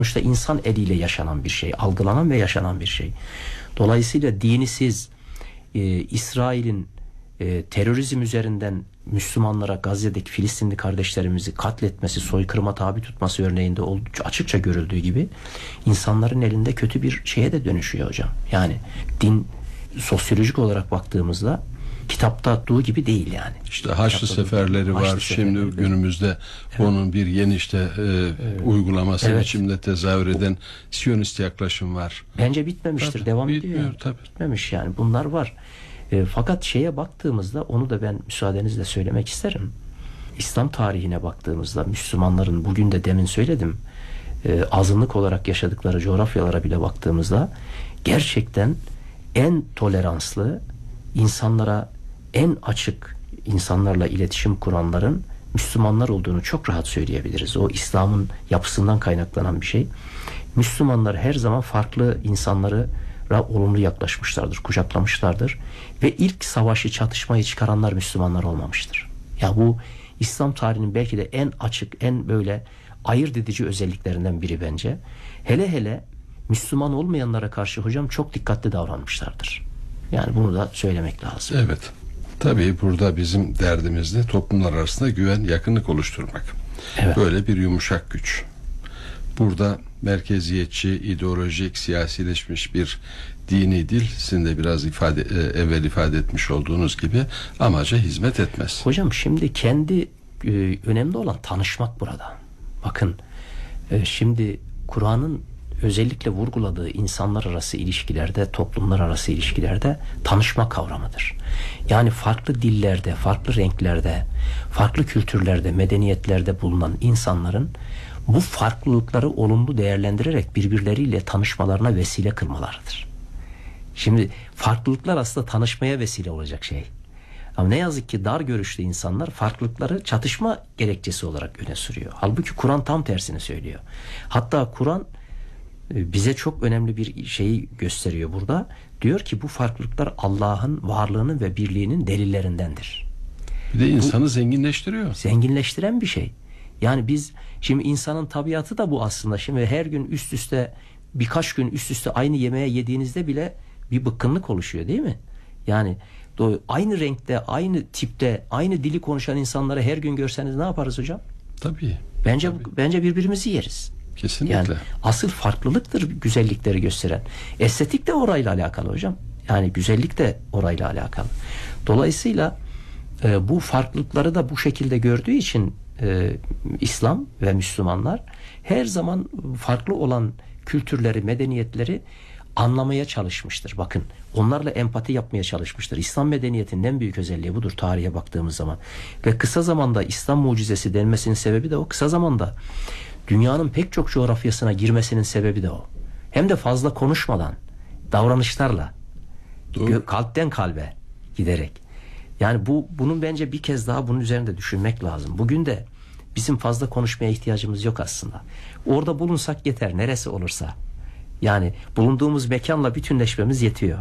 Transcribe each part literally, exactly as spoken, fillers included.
Sonuçta insan eliyle yaşanan bir şey, algılanan ve yaşanan bir şey. Dolayısıyla dini siz e, İsrail'in e, terörizm üzerinden Müslümanlara, Gazze'deki Filistinli kardeşlerimizi katletmesi, soykırıma tabi tutması örneğinde oldukça açıkça görüldüğü gibi insanların elinde kötü bir şeye de dönüşüyor hocam. Yani din sosyolojik olarak baktığımızda kitapta olduğu gibi değil yani. İşte Haçlı Kitapta seferleri var. Haçlı Şimdi seferleri. günümüzde evet. onun bir yeni işte e, evet. uygulaması evet. biçimde tezahür eden Siyonist yaklaşım var. Bence bitmemiştir. Tabii, devam bitmiyor, ediyor. Tabii. Bitmemiş yani. Bunlar var. E, fakat şeye baktığımızda onu da ben müsaadenizle söylemek isterim. İslam tarihine baktığımızda Müslümanların bugün de demin söyledim e, azınlık olarak yaşadıkları coğrafyalara bile baktığımızda gerçekten en toleranslı, insanlara en açık insanlarla iletişim kuranların Müslümanlar olduğunu çok rahat söyleyebiliriz. O İslam'ın yapısından kaynaklanan bir şey. Müslümanlar her zaman farklı insanlara olumlu yaklaşmışlardır, kucaklamışlardır ve ilk savaşı, çatışmayı çıkaranlar Müslümanlar olmamıştır. Ya bu İslam tarihinin belki de en açık, en böyle ayırt edici özelliklerinden biri bence. Hele hele Müslüman olmayanlara karşı hocam çok dikkatli davranmışlardır. Yani bunu da söylemek lazım. Evet. Tabii burada bizim derdimiz de toplumlar arasında güven, yakınlık oluşturmak. Evet. Böyle bir yumuşak güç. Burada merkeziyetçi, ideolojik, siyasileşmiş bir dini dil, sizin de biraz ifade, evvel ifade etmiş olduğunuz gibi amaca hizmet etmez. Hocam şimdi kendi e, önemli olan tanışmak burada. Bakın e, şimdi Kur'an'ın özellikle vurguladığı insanlar arası ilişkilerde, toplumlar arası ilişkilerde tanışma kavramıdır. Yani farklı dillerde, farklı renklerde, farklı kültürlerde, medeniyetlerde bulunan insanların bu farklılıkları olumlu değerlendirerek birbirleriyle tanışmalarına vesile kılmalarıdır. Şimdi farklılıklar aslında tanışmaya vesile olacak şey. Ama ne yazık ki dar görüşlü insanlar farklılıkları çatışma gerekçesi olarak öne sürüyor. Halbuki Kur'an tam tersini söylüyor. Hatta Kur'an bize çok önemli bir şeyi gösteriyor burada. Diyor ki bu farklılıklar Allah'ın varlığının ve birliğinin delillerindendir. Bir de insanı bu, zenginleştiriyor. Zenginleştiren bir şey. Yani biz şimdi insanın tabiatı da bu aslında. Şimdi her gün üst üste birkaç gün üst üste aynı yemeğe yediğinizde bile bir bıkkınlık oluşuyor değil mi? Yani aynı renkte, aynı tipte, aynı dili konuşan insanları her gün görseniz ne yaparız hocam? Tabii. Bence tabii. bence birbirimizi yeriz. Kesinlikle. Yani asıl farklılıktır güzellikleri gösteren. Estetik de orayla alakalı hocam. Yani güzellik de orayla alakalı. Dolayısıyla e, bu farklılıkları da bu şekilde gördüğü için e, İslam ve Müslümanlar her zaman farklı olan kültürleri, medeniyetleri anlamaya çalışmıştır. Bakın onlarla empati yapmaya çalışmıştır. İslam medeniyetinin en büyük özelliği budur tarihe baktığımız zaman. Ve kısa zamanda İslam mucizesi denmesinin sebebi de o. Kısa zamanda dünyanın pek çok coğrafyasına girmesinin sebebi de o. Hem de fazla konuşmadan, davranışlarla, gö- kalpten kalbe giderek. Yani bu bunun bence bir kez daha bunun üzerinde düşünmek lazım. Bugün de bizim fazla konuşmaya ihtiyacımız yok aslında. Orada bulunsak yeter, neresi olursa. Yani bulunduğumuz mekanla bütünleşmemiz yetiyor.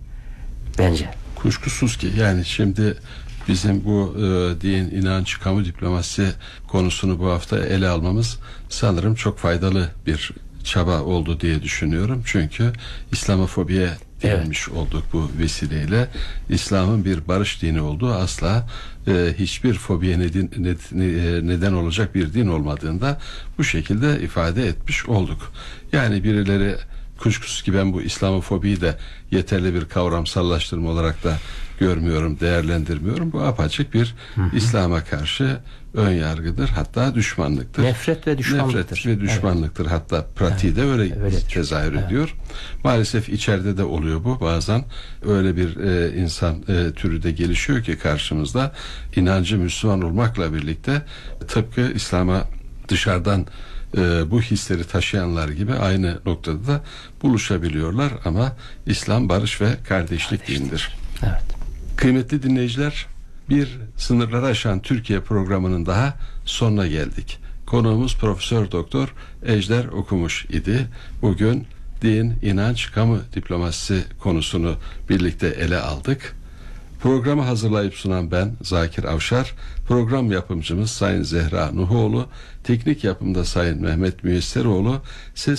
Bence. Kuşkusuz ki yani şimdi bizim bu e, din, inanç, kamu diplomasisi konusunu bu hafta ele almamız sanırım çok faydalı bir çaba oldu diye düşünüyorum. Çünkü İslamofobiye direnmiş evet. olduk bu vesileyle. İslam'ın bir barış dini olduğu asla e, hiçbir fobiye neden, neden olacak bir din olmadığında bu şekilde ifade etmiş olduk. Yani birileri kuşkusuz ki ben bu İslamofobiyi de yeterli bir kavramsallaştırma olarak da görmüyorum, değerlendirmiyorum. Bu apaçık bir hı hı. İslam'a karşı ön yargıdır, hatta düşmanlıktır. Nefret ve düşmanlıktır. Nefret ve düşmanlıktır. Evet. Hatta pratiği evet. de öyle Öyledir. tezahür evet. ediyor. Maalesef içeride de oluyor bu. Bazen öyle bir e, insan e, türü de gelişiyor ki karşımızda inancı Müslüman olmakla birlikte tıpkı İslam'a dışarıdan e, bu hisleri taşıyanlar gibi aynı noktada da buluşabiliyorlar ama İslam barış ve kardeşlik, kardeşlik. dindir. Evet. Kıymetli dinleyiciler, bir sınırları aşan Türkiye programının daha sonuna geldik. Konuğumuz Profesör Doktor Ejder Okumuş idi. Bugün din, inanç, kamu diplomasisi konusunu birlikte ele aldık. Programı hazırlayıp sunan ben Zakir Avşar. Program yapımcımız Sayın Zehra Nuhoğlu. Teknik yapımda Sayın Mehmet Müyesseroğlu. Ses